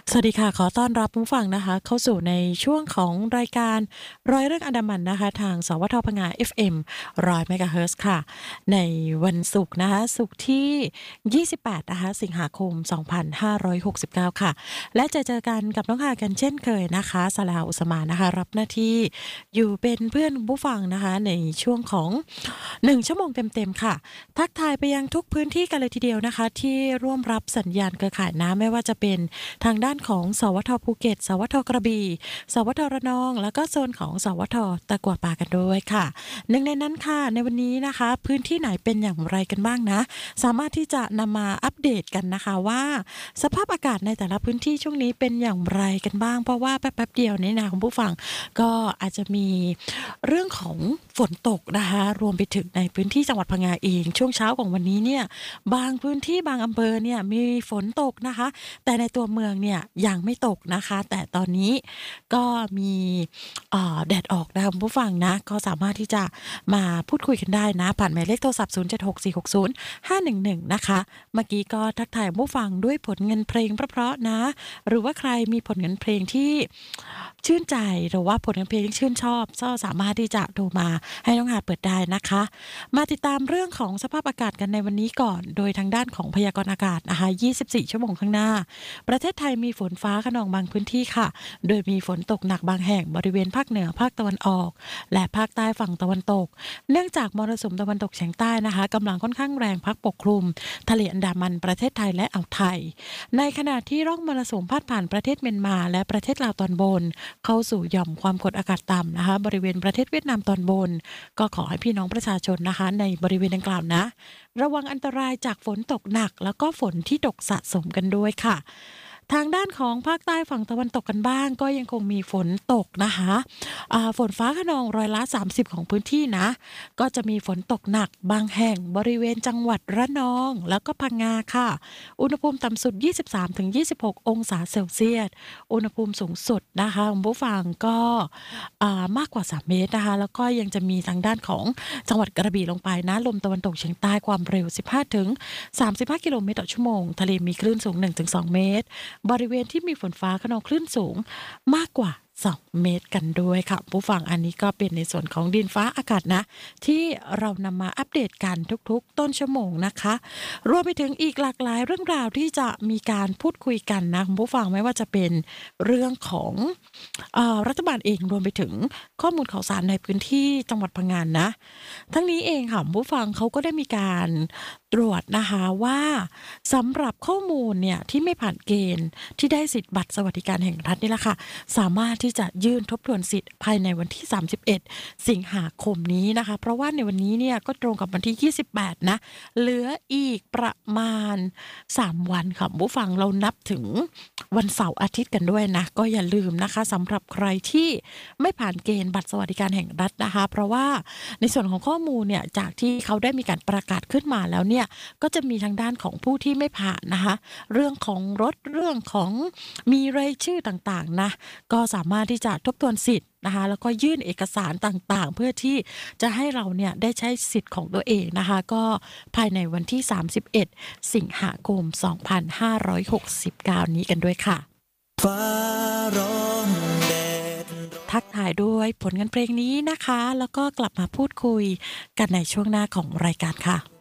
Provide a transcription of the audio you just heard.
สวัสดีค่ะขอต้อนรับผู้ฟังนะคะเข้าสู่ในช่วงของรายการร้อยเรื่องอันดามันนะคะทางสวทพังงา FM 100เมกะเฮิรตซ์ค่ะในวันศุกร์นะคะศุกร์ที่28นะคะสิงหาคม2569ค่ะและจะเจอกันกับน้องหากันเช่นเคยนะคะสลาอุสมานะคะรับหน้าที่อยู่เป็นเพื่อนผู้ฟังนะคะในช่วงของ1ชั่วโมงเต็มๆค่ะทักทายไปยังทุกพื้นที่กันเลยทีเดียวนะคะที่ร่วมรับสัญญาณเครือข่ายน้ำไม่ว่าจะเป็นทางด้านของสวทภูเก็ตสวทกระบี่สวทระนองแล้วก็โซนของสวทตะกั่วป่ากันด้วยค่ะหนึ่งในนั้นค่ะในวันนี้นะคะพื้นที่ไหนเป็นอย่างไรกันบ้างนะสามารถที่จะนำมาอัปเดตกันนะคะว่าสภาพอากาศในแต่ละพื้นที่ช่วงนี้เป็นอย่างไรกันบ้างเพราะว่าแป๊บๆเดียวนี่นะคุณผู้ฟังก็อาจจะมีเรื่องของฝนตกนะคะรวมไปถึงในพื้นที่จังหวัดพังงาเองช่วงเช้าของวันนี้เนี่ยบางพื้นที่บางอำเภอเนี่ยมีฝนตกนะคะแต่ในตัวเมืองเนี่ยยังไม่ตกนะคะแต่ตอนนี้ก็มีแดดออกนะคะคุณผู้ฟังนะก็สามารถที่จะมาพูดคุยกันได้นะผ่านหมายเลขโทรศัพท์0764605111นะคะเมื่อกี้ก็ทักทายผู้ฟังด้วยผลเงินเพลงเพราะๆนะหรือว่าใครมีผลเงินเพลงที่ชื่นใจหรือว่าผลงานเพลงที่ชื่นชอบก็สามารถที่จะโทรมาให้น้องหาดเปิดได้นะคะมาติดตามเรื่องของสภาพอากาศกันในวันนี้ก่อนโดยทางด้านของพยากรณ์อากาศนะคะ24ชั่วโมงข้างหน้าประเทศไทยมีฝนฟ้าคะนองบางพื้นที่ค่ะโดยมีฝนตกหนักบางแห่งบริเวณภาคเหนือภาคตะวันออกและภาคใต้ฝั่งตะวันตกเนื่องจากมรสุมตะวันตกเฉียงใต้นะคะกำลังค่อนข้างแรงพัดปกคลุมทะเลอันดามันประเทศไทยและอ่าวไทยในขณะที่ร่องมรสุมพาดผ่านประเทศเมียนมาและประเทศลาวตอนบนเข้าสู่หย่อมความกดอากาศต่ำนะคะบริเวณประเทศเวียดนามตอนบนก็ขอให้พี่น้องประชาชนนะคะในบริเวณดังกล่าวนะระวังอันตรายจากฝนตกหนักแล้วก็ฝนที่ตกสะสมกันด้วยค่ะทางด้านของภาคใต้ฝั่งตะวันตกกันบ้างก็ยังคงมีฝนตกนะคะฝนฟ้าคะนอง30%ของพื้นที่นะก็จะมีฝนตกหนักบางแห่งบริเวณจังหวัดระนองแล้วก็พังงาค่ะอุณหภูมิต่ำสุด23-26องศาเซลเซียสอุณหภูมิสูงสุดนะคะคุณผู้ฟังก็มากกว่า3เมตรนะคะแล้วก็ยังจะมีทางด้านของจังหวัดกระบี่ลงไปนะลมตะวันตกเฉียงใต้ความเร็ว15-35กิโลเมตรต่อชั่วโมงทะเลมีคลื่นสูง1-2เมตรบริเวณที่มีฝนฟ้าคะนองคลื่นสูงมากกว่า2เมตรกันด้วยค่ะผู้ฟังอันนี้ก็เป็นในส่วนของดินฟ้าอากาศนะที่เรานำมาอัปเดตกันทุกๆต้นชั่วโมงนะคะรวมไปถึงอีกหลากหลายเรื่องราวที่จะมีการพูดคุยกันนะคุณผู้ฟังไม่ว่าจะเป็นเรื่องของรัฐบาลเองรวมไปถึงข้อมูลข่าวสารในพื้นที่จังหวัดพังงานะทั้งนี้เองค่ะคุณผู้ฟังเขาก็ได้มีการตรวจนะคะว่าสำหรับข้อมูลเนี่ยที่ไม่ผ่านเกณฑ์ที่ได้สิทธิ์บัตรสวัสดิการแห่งรัฐนี่แหละค่ะสามารถที่จะยื่นทบทวนสิทธิ์ภายในวันที่31สิงหาคมนี้นะคะเพราะว่าในวันนี้เนี่ยก็ตรงกับวันที่28นะเหลืออีกประมาณ3วันค่ะผู้ฟังเรานับถึงวันเสาร์อาทิตย์กันด้วยนะก็อย่าลืมนะคะสำหรับใครที่ไม่ผ่านเกณฑ์บัตรสวัสดิการแห่งรัฐนะคะเพราะว่าในส่วนของข้อมูลเนี่ยจากที่เขาได้มีการประกาศขึ้นมาแล้วเนี่ยก็จะมีทางด้านของผู้ที่ไม่ผ่านนะคะเรื่องของรถเรื่องของมีรายชื่อต่างๆนะก็สามารถที่จะทบทวนสิทธิ์นะคะแล้วก็ยื่นเอกสารต่างๆเพื่อที่จะให้เราเนี่ยได้ใช้สิทธิ์ของตัวเองนะคะก็ภายในวันที่31สิงหาคม2569นี้กันด้วยค่ะฟ้าร้องแดดทักทายด้วยผลงานเพลงนี้นะคะแล้วก็กลับมาพูดคุยกันในช่วงหน้าของรายการค่ะ